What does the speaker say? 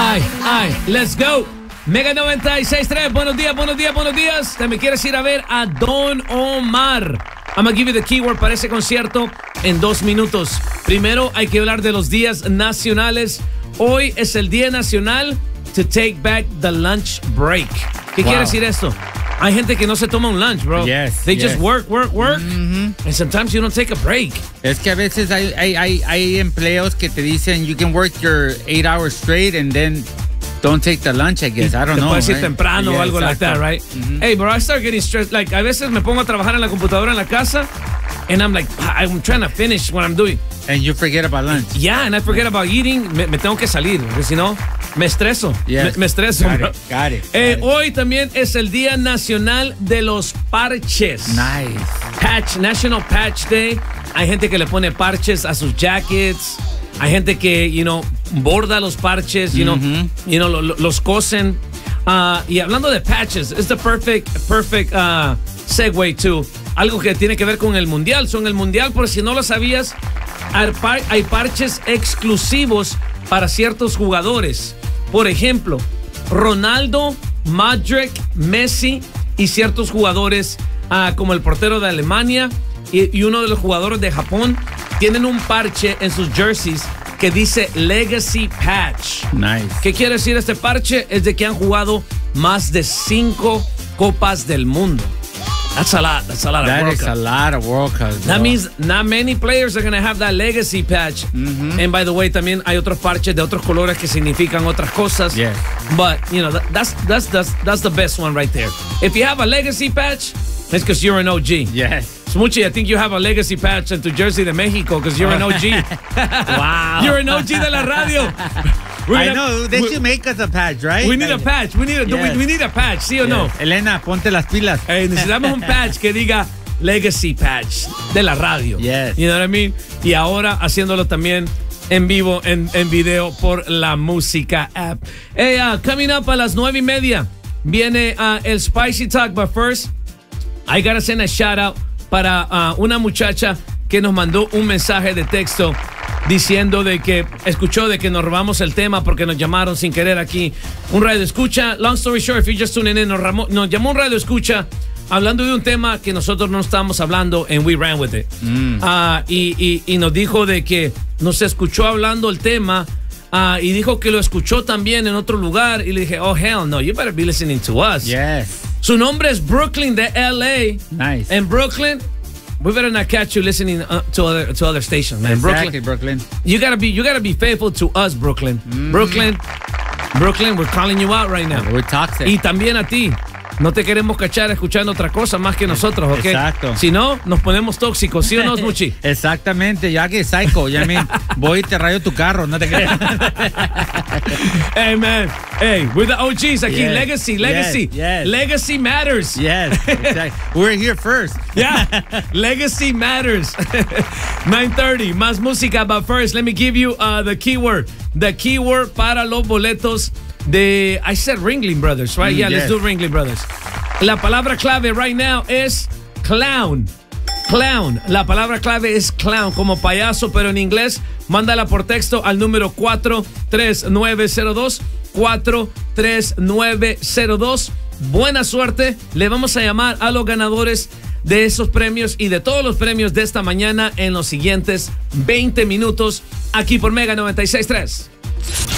Ay, let's go. Mega 96.3, buenos días. Te me quieres ir a ver a Don Omar. I'm gonna give you the keyword para ese concierto en 2 minutos. Primero hay que hablar de los días nacionales. Hoy es el Día Nacional to take back the lunch break. ¿Qué quiere decir esto? Hay gente que no se toma un lunch, bro. They just work. And sometimes you don't take a break. Es que a veces hay empleos que te dicen you can work your 8 hours straight and then don't take the lunch, I guess. I don't know. Puedes ir temprano o algo like that, right? Hey, bro, I start getting stressed. Like, a veces me pongo a trabajar en la computadora en la casa and I'm like, I'm trying to finish what I'm doing. And you forget about lunch. Yeah, and I forget about eating. Me tengo que salir, porque si no, me estreso. Yes. Me estreso, bro. Got it. Hoy también es el Día Nacional de los Parches. Nice. National Patch Day. Hay gente que le pone parches a sus jackets. Hay gente que, borda los parches, los cosen. Y hablando de patches, it's the perfect segue to algo que tiene que ver con el Mundial. Son el Mundial, por si no lo sabías, hay parches exclusivos para ciertos jugadores. Por ejemplo, Ronaldo, Modric, Messi y ciertos jugadores como el portero de Alemania y uno de los jugadores de Japón tienen un parche en sus jerseys que dice Legacy Patch. Nice. ¿Qué quiere decir este parche? Es de que han jugado más de 5 Copas del Mundo. That's a lot. That's a lot of World Cup. That is a lot of World Cups. That means not many players are going to have that legacy patch. And by the way, también hay otros parches de otros colores que significan otras cosas. Yeah. But, that's the best one right there. If you have a legacy patch, it's because you're an OG. Yes. Smoochie, I think you have a legacy patch in tu jersey de Mexico because you're an OG. Wow. You're an OG de la radio. I know. They should make us a patch, right? We need a patch. We need a patch, ¿sí o no? Elena, ponte las pilas. Necesitamos un patch que diga Legacy Patch de la radio. Yes. You know what I mean? Y ahora haciéndolo también en vivo, en video por la música app. Hey, coming up a las 9:30 viene el Spicy Talk, but first, I gotta send a shout out para una muchacha que nos mandó un mensaje de texto diciendo de que escuchó de que nos robamos el tema porque nos llamaron sin querer aquí un radio escucha. Long story short, if you're just tuning in, nos llamó un radio escucha hablando de un tema que nosotros no estábamos hablando and we ran with it. Y nos dijo de que nos escuchó hablando el tema y dijo que lo escuchó también en otro lugar y le dije, oh hell no, you better be listening to us. Yes. Su nombre es Brooklyn de LA. Nice. En Brooklyn, we better not catch you listening to other stations, man. Exactly, Brooklyn. You gotta be faithful to us, Brooklyn. Brooklyn, we're calling you out right now. We're toxic. Y también a ti. No te queremos cachar escuchando otra cosa más que nosotros, ¿ok? Exacto. Si no, nos ponemos tóxicos, ¿sí o no, Smuchi? Exactamente, ya que psycho, voy y te rayo tu carro, no te creas. Hey, man. Hey, we're the OGs aquí. Yes. Legacy. Yes. Legacy matters. Yes, exactly. We're here first. Yeah, legacy matters. 9:30, más música, but first, let me give you the keyword. The keyword para los boletos de, I said Ringling Brothers, right? Yeah, yes. Let's do Ringling Brothers. La palabra clave right now es clown. Clown. La palabra clave es clown, como payaso, pero en inglés. Mándala por texto al número 43902. 43902. Buena suerte. Le vamos a llamar a los ganadores de esos premios y de todos los premios de esta mañana en los siguientes 20 minutos aquí por Mega 96.3.